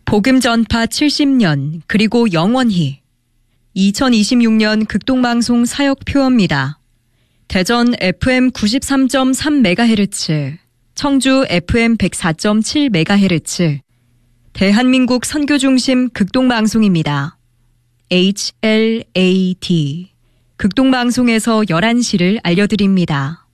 복음 전파 70년 그리고 영원히 2026년 극동방송 사역 표어입니다. 대전 FM 93.3MHz, 청주 FM 104.7MHz, 대한민국 선교중심 극동방송입니다. HLAD 극동방송에서 11시를 알려드립니다.